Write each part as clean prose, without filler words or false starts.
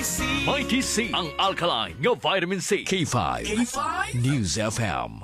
Mighty C, ang alkaline nga vitamin C. K5. News FM.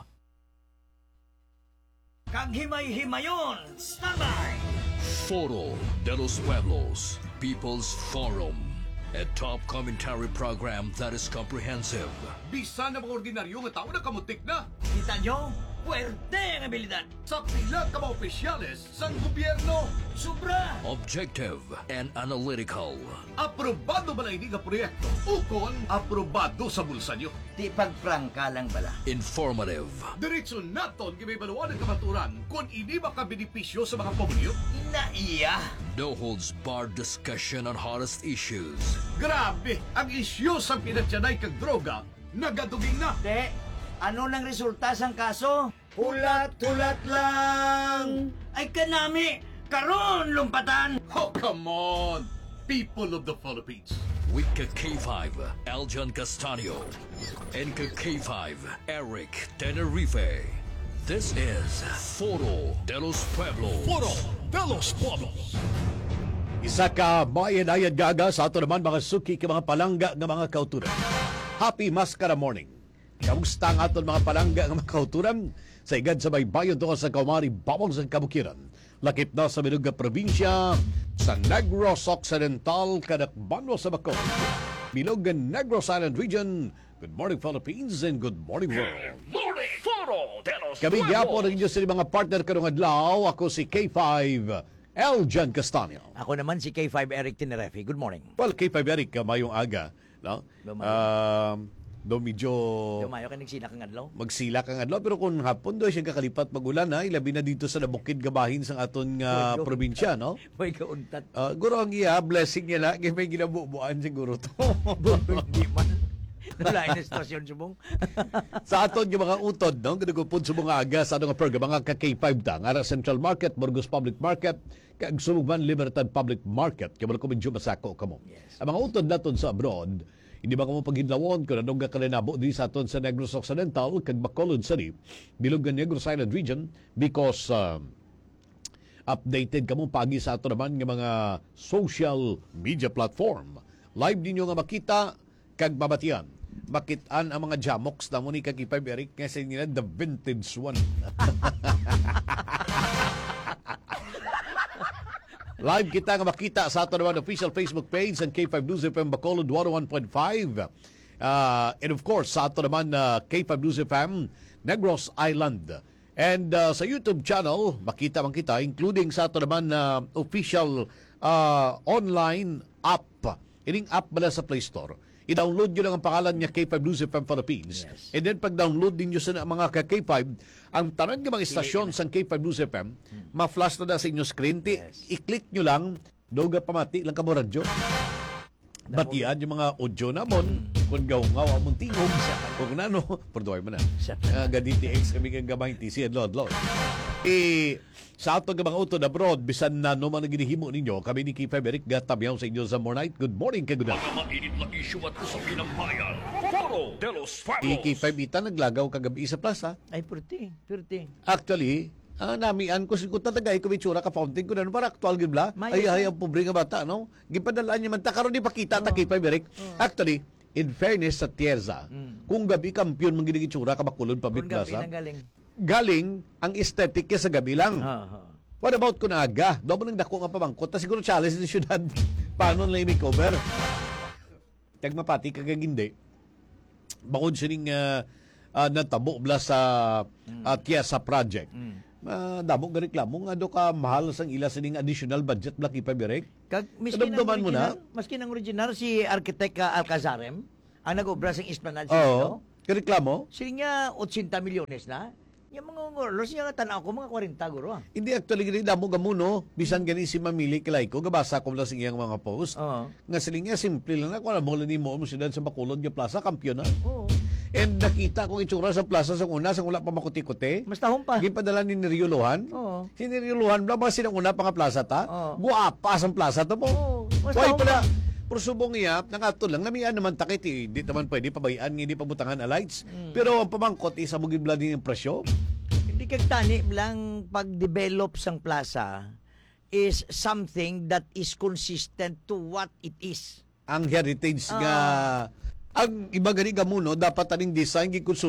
Kag himay-himayon, standby! Foro de los Pueblos, People's Forum. A top commentary program that is comprehensive. Bisa na mga ordinaryo nga tao na kamutik na. Kita nyo? Puerte ang abilidad! Sa pila ka mga opisyales sa gobyerno. Sobra! Objective and analytical. Aprobado ba na ini nga proyekto? Ukon, aprobado sa bulsa nyo. Di pagprangka lang bala. Informative. Diretso naton kay baluan ng kamaturan kung ini makabenepisyo sa mga pamilyo. Naiya! No holds barred discussion on hottest issues. Grabe, ang isyu sa pinatyanay kag droga, nagaduging na. Te, ano nang resulta sang kaso? Hulat-hulat lang! Ay kanami! Karon lumpatan! Oh, come on! People of the Philippines. With K5, Aljon Castanio. And K5, Eric Tenerife. This is Foro de los Pueblos. Foro de los Pueblos. Isa ka mayan-ayan gaga sa ato naman mga suki ka mga palangga ng mga kauturan. Happy Mascara Morning. Kamusta ang aton mga palangga ng mga kauturan? Sa igad sa baybayon to sa Kaumari, bawang sa kabukiran. Lakip na sa Minugga Provincia, sa Negros Occidental, Kadakbanwa sa Bacol. Bilogan Negros Island Region. Good morning Philippines and good morning world. Foro de los Kami gyapon ang inyo sa mga partner karong adlaw. Ako si K5 Aljon Castanio. Ako naman si K5 Eric Tenerife. Good morning. Well, K5 Eric, mayong aga. No? Do medyo Dumayo ka nagsila kang adlaw? magsila kang adlaw. Pero kung hapon do siya kakalipat magulan, ha? Ilabi na dito sa nabukid gabahin sa aton probinsya. No? May kauntat. Guro ang iya, blessing niya na. Kaya may ginabubuan siguro to. Hindi man. Nalain na stasyon subong. Sa aton yung mga utod, no? Ganagupod sa mga aga sa atong program, mga ka-K5 ta. Ngara Central Market, Burgos Public Market, kag Sumugman Libertad Public Market. Kaya ko medyo masako kamo. Yes. Ang mga utod naton sa abroad, hindi ba kamo paghidlawon kung anong kalinabo di sa aton sa Negros Occidental, kag Bacolod City, Bilogan Negros Island Region, because updated kamo pagi sa ato naman ng mga social media platform. Live ninyo nga makita, kag babatian. Makitaan ang mga jamoks na mo ni Kag-K5 Eric kasi nila the vintage one. Live kita nga makita sa ato naman official Facebook page and K5 News FM Bacolod 101.5. And of course, sa ato naman K5 News FM Negros Island. And sa YouTube channel, makita man kita, including sa ato naman official online app. Ining app bala sa Play Store. I-download nyo lang ang pangalan niya K5 News FM Philippines. Yes. And then pag-download din nyo sa mga K5, ang tanan ng mga istasyon sa K5 News FM, ma-flash na sa inyong screen. Yes. I-click nyo lang, doga pamati lang ka mo radyo. Batian yung mga audio namon, kung gaw-ngaw ang mong tingog, kung nano, perdoy mo na. Ganiti X kami kang gamay TC and Lord. Sa ato ng mga utod abroad, bisan na naman ang ginihimo ninyo, kami ni K5 Eric gatabyaw sa inyo sa more night. Good morning, kag good night. Mga mainit na issue at usapin ng bayan. Foro de los Pueblos. K5 ita naglagaw kagabi sa plaza. Ay, purti. Actually, namian ko si tatagay ko bitsura ka fountain ko na para aktual gibla. Ay ang pobre nga bata, no? Gipadalaan niya man ta karon di pakita ta K5 Eric. Actually, in fairness sa Tierza, kung gabi kampiyon mong ginigitsura ka Bacolod Public Plaza. Galing ang aesthetic sa gabi lang. What about kung aga? Doon nang dako nga pamangkot. Ta siguro challenge sa syudad. Paano na yung cover? Tagmapati kagagindi. Bakod sining natabo bla sa Tiesa project. Damo nga reklamo nga do ka mahal sang ila sining additional budget bla K5 Eric. Kag maski ng original si Architect Alcazarem ang nag-obra sa Esplanade sa Oo. Reklamo? Sili niya 80 milyones na. Yung mga ngorlos niya tanaw ko mga 40 guro. Hindi actually gani damo gamuno bisan gani si Mamili Kilay ko gabasa ko lang sa iyang mga post. Nga siling niya simple lang na kung mo ni mo syudad sa Bacolod nga plaza kampiyon na. Oo. And nakita ko itsura sa plaza sa una sa wala pa makuti-kuti. Mas tahong pa. Gipadala ni Rio Luhan. Oo. Si Rio Luhan bla ba sinang una pa nga plaza ta? Guapa ang plaza ta po. Oo. Mas Why tahong pala? pa. Pero subong iya, nangato lang, namian naman takit, hindi naman pwede pabayaan, hindi pabutangan na lights. Pero ang pamangkot, isa mo gibla din yung presyo. Hindi kag tani lang pag-develop sang plaza is something that is consistent to what it is. ang heritage nga ang iba gani gamuno dapat aning design gi